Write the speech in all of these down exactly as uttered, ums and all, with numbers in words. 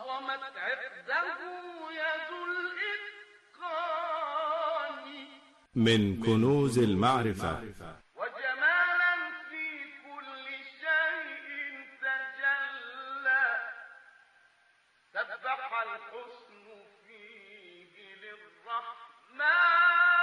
عظمت عقده يد الإتقان من كنوز المعرفة وجمالا في كل شيء تجلى سبح الحسن فيه للرحمن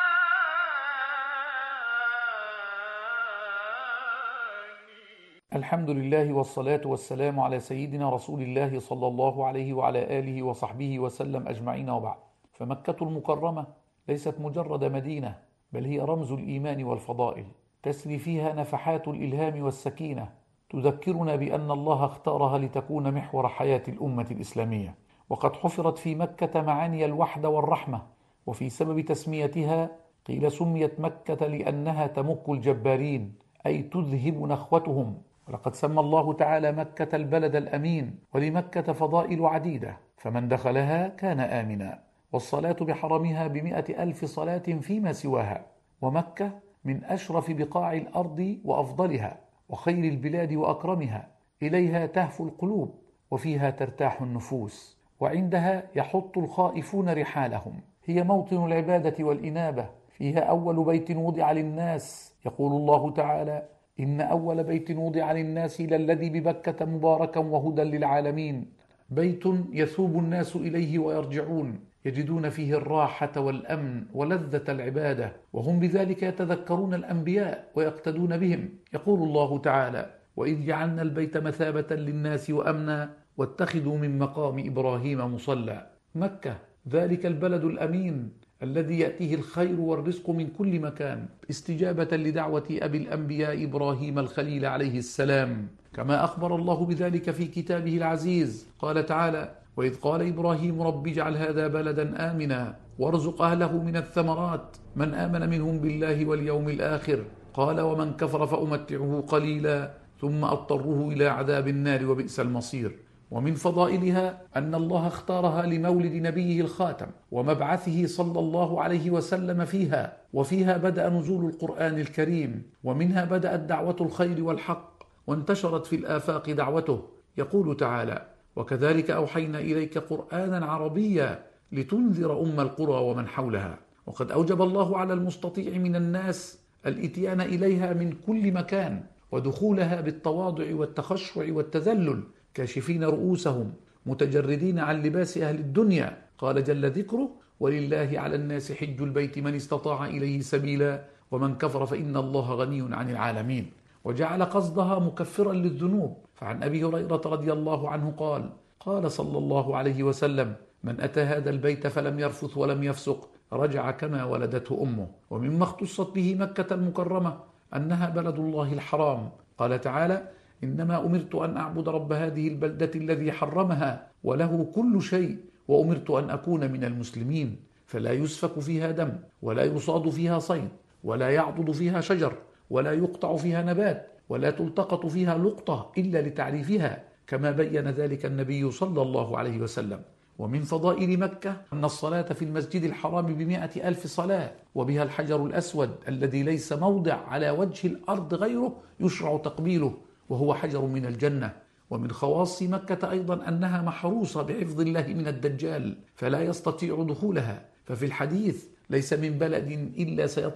الحمد لله والصلاة والسلام على سيدنا رسول الله صلى الله عليه وعلى آله وصحبه وسلم أجمعين، وبعد. فمكة المكرمة ليست مجرد مدينة، بل هي رمز الإيمان والفضائل، تسري فيها نفحات الإلهام والسكينة، تذكرنا بأن الله اختارها لتكون محور حياة الأمة الإسلامية. وقد حفرت في مكة معاني الوحدة والرحمة، وفي سبب تسميتها قيل سميت مكة لأنها تمك الجبارين، أي تذهب نخوتهم. ولقد سمى الله تعالى مكة البلد الأمين، ولمكة فضائل عديدة، فمن دخلها كان آمنا، والصلاة بحرمها بمئة ألف صلاة فيما سواها. ومكة من أشرف بقاع الأرض وأفضلها، وخير البلاد وأكرمها، إليها تهفو القلوب، وفيها ترتاح النفوس، وعندها يحط الخائفون رحالهم. هي موطن العبادة والإنابة، فيها أول بيت وضع للناس، يقول الله تعالى: إن أول بيت وضع للناس للذي ببكة مباركا وهدى للعالمين، بيت يثوب الناس إليه ويرجعون، يجدون فيه الراحة والأمن ولذة العبادة، وهم بذلك يتذكرون الأنبياء ويقتدون بهم. يقول الله تعالى: وإذ جعلنا البيت مثابة للناس وأمنا واتخذوا من مقام إبراهيم مصلى. مكة ذلك البلد الأمين الذي يأتيه الخير والرزق من كل مكان، استجابة لدعوة أبي الأنبياء إبراهيم الخليل عليه السلام، كما أخبر الله بذلك في كتابه العزيز. قال تعالى: وإذ قال إبراهيم رب اجعل هذا بلدا آمنا وارزق أهله من الثمرات من آمن منهم بالله واليوم الآخر قال ومن كفر فأمتعه قليلا ثم أضطره إلى عذاب النار وبئس المصير. ومن فضائلها أن الله اختارها لمولد نبيه الخاتم ومبعثه صلى الله عليه وسلم فيها، وفيها بدأ نزول القرآن الكريم، ومنها بدأت دعوة الخير والحق، وانتشرت في الآفاق دعوته. يقول تعالى: وكذلك أوحينا إليك قرآنا عربيا لتنذر أم القرى ومن حولها. وقد أوجب الله على المستطيع من الناس الإتيان إليها من كل مكان، ودخولها بالتواضع والتخشع والتذلل، كاشفين رؤوسهم متجردين عن لباس أهل الدنيا. قال جل ذكره: ولله على الناس حج البيت من استطاع إليه سبيلا ومن كفر فإن الله غني عن العالمين. وجعل قصدها مكفرا للذنوب. فعن أبي هريرة رضي الله عنه قال: قال صلى الله عليه وسلم: من أتى هذا البيت فلم يرفث ولم يفسق رجع كما ولدته أمه. ومما اختصت به مكة المكرمة أنها بلد الله الحرام. قال تعالى: إنما أمرت أن أعبد رب هذه البلدة الذي حرمها وله كل شيء وأمرت أن أكون من المسلمين. فلا يسفك فيها دم، ولا يصاد فيها صيد، ولا يعضد فيها شجر، ولا يقطع فيها نبات، ولا تلتقط فيها لقطة إلا لتعريفها، كما بين ذلك النبي صلى الله عليه وسلم. ومن فضائل مكة أن الصلاة في المسجد الحرام بمئة ألف صلاة، وبها الحجر الأسود الذي ليس موضع على وجه الأرض غيره يشرع تقبيله، وهو حجر من الجنة. ومن خواص مكة أيضا أنها محروسة بحفظ الله من الدجال، فلا يستطيع دخولها. ففي الحديث: ليس من بلد إلا سيطلع